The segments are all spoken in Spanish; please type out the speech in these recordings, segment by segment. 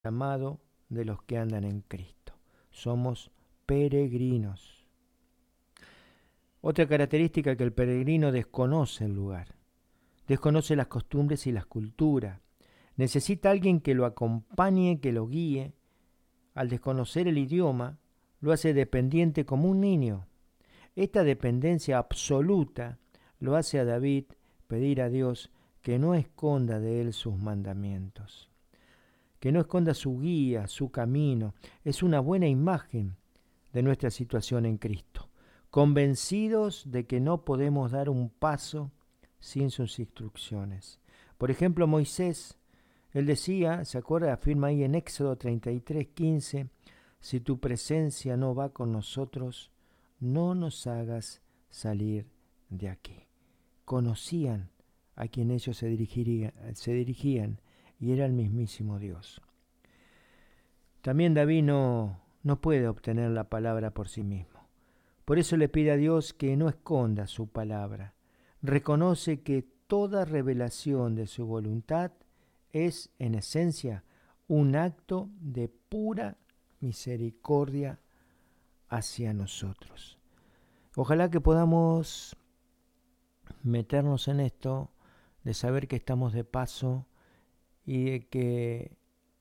llamado de los que andan en Cristo. Somos peregrinos. Otra característica, que el peregrino desconoce el lugar, desconoce las costumbres y las culturas. Necesita a alguien que lo acompañe, que lo guíe. Al desconocer el idioma, lo hace dependiente como un niño. Esta dependencia absoluta lo hace a David pedir a Dios que no esconda de él sus mandamientos, que no esconda su guía, su camino. Es una buena imagen de nuestra situación en Cristo, convencidos de que no podemos dar un paso sin sus instrucciones. Por ejemplo, Moisés, él decía, ¿se acuerda? Afirma ahí en Éxodo 33:15, si tu presencia no va con nosotros, no nos hagas salir de aquí. Conocían a quien ellos se dirigían y era el mismísimo Dios. También David no puede obtener la palabra por sí mismo. Por eso le pide a Dios que no esconda su palabra. Reconoce que toda revelación de su voluntad es, en esencia, un acto de pura misericordia hacia nosotros. Ojalá que podamos meternos en esto, de saber que estamos de paso y de que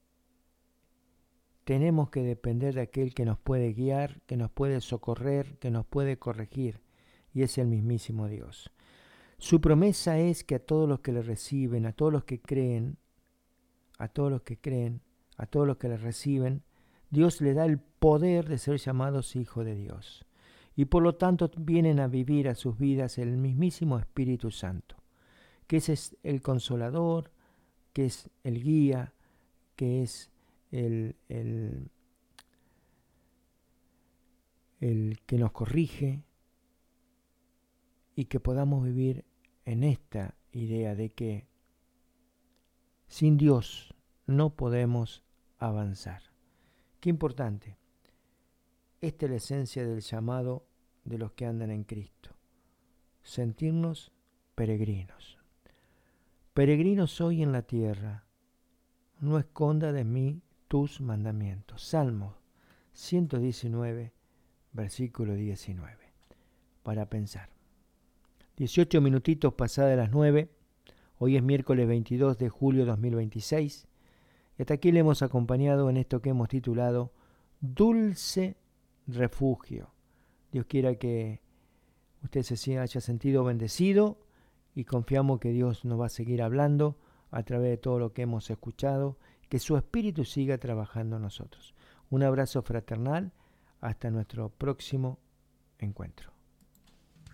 tenemos que depender de aquel que nos puede guiar, que nos puede socorrer, que nos puede corregir, y es el mismísimo Dios. Su promesa es que a todos los que le reciben, a todos los que creen, a todos los que le reciben, Dios le da el poder de ser llamados hijos de Dios. Y por lo tanto vienen a vivir a sus vidas el mismísimo Espíritu Santo, que es el consolador, que es el guía, que es el que nos corrige, y que podamos vivir en esta idea de que sin Dios no podemos avanzar. Qué importante. Esta es la esencia del llamado de los que andan en Cristo. Sentirnos peregrinos. Peregrinos hoy en la tierra. No esconda de mí tus mandamientos. Salmo 119, versículo 19. Para pensar. 18 minutitos pasadas las 9. Hoy es miércoles 22 de julio 2026. Y hasta aquí le hemos acompañado en esto que hemos titulado Dulce Refugio. Dios quiera que usted se haya sentido bendecido, y confiamos que Dios nos va a seguir hablando a través de todo lo que hemos escuchado, que su Espíritu siga trabajando en nosotros. Un abrazo fraternal, hasta nuestro próximo encuentro.